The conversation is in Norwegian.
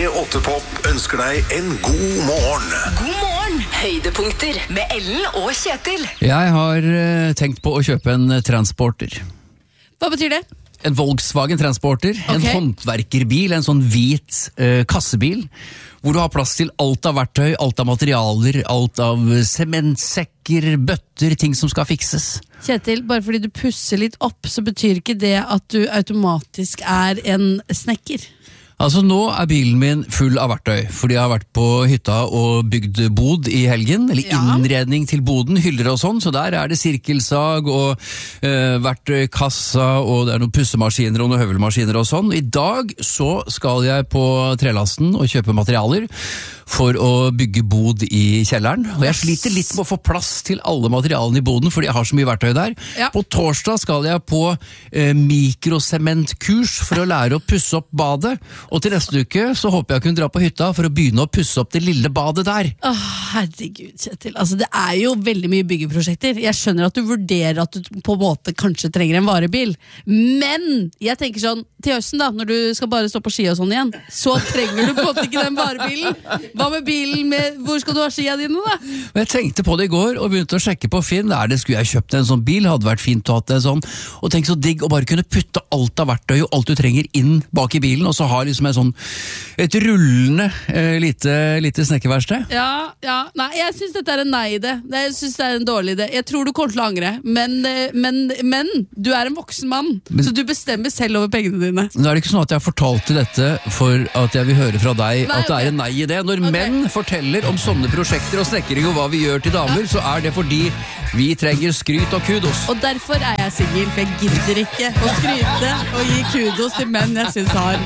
P8-pop ønsker deg en god morgen. God morgen, høydepunkter med Ellen og Kjetil. Jeg har tenkt på å kjøpe en transporter. Hva betyr det? En Volkswagen Transporter, en håndverkerbil, en sånn hvit kassebil, hvor du har plass til alt av verktøy, alt av materialer, alt av sementsekker, bøtter, ting som skal fikses. Kjetil, bare fordi du pusser litt opp, så betyr ikke det at du automatisk er en snekker. Altså nå er bilen min full av verktøy, fordi jeg har vært på hytta og bygd bod i helgen, eller innredning til boden, hyller og sånn, så der er det sirkelsag og verktøykassa, og det er noen pussemaskiner og noen høvelmaskiner og sånn. I dag så skal jeg på trelasten og kjøpe materialer for å bygge bod i kjelleren, og jeg sliter litt med å få plass til alle materialene i boden, fordi jeg har så mye verktøy der. Ja. På torsdag skal jeg på mikrosementkurs for å lære å pusse opp badet, og til neste uke så håper jeg å kunne dra på hytta for å begynne å pusse opp det lille badet der. Herregud, Kjetil. Altså, det er jo veldig mye byggeprosjekter. Jeg skjønner at du vurderer at du på en måte kanskje trenger en varebil. Men jeg tenker sånn, til høsten da, når du skal bare stå på ski og sånn igjen, så trenger du på en måte ikke den varebilen. Hva med bilen med, hvor skal du ha skia dine da? Jeg tenkte på det i går og begynte å sjekke på Finn. Skulle jeg kjøpt en sånn bil? Hadde vært fint å ha det sånn. Og tenk så digg å bare kunne putte alt av verktøy og alt du trenger inn bak i bilen, og så ha liksom et rullende lite snekkerverksted. Nei, jeg synes dette er en nei-idé. Jeg synes det er en dårlig idé. Jeg tror du kommer til å angre, men du er en voksen mann, så du bestemmer selv over pengene dine. Nå er det ikke sånn at jeg fortalte dette for at jeg vil høre fra deg at det er en nei-idé. Når menn forteller om sånne prosjekter og snekring og hva vi gjør til damer, så er det fordi vi trenger skryt og kudos. Og derfor er jeg single, for jeg gidder ikke å skryte og gi kudos til menn jeg synes har